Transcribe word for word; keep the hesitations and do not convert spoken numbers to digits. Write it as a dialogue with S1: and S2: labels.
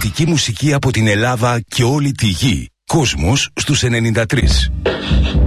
S1: Εξωτική μουσική από την Ελλάδα και όλη τη γη. Κόσμος στους ενενήντα τρία.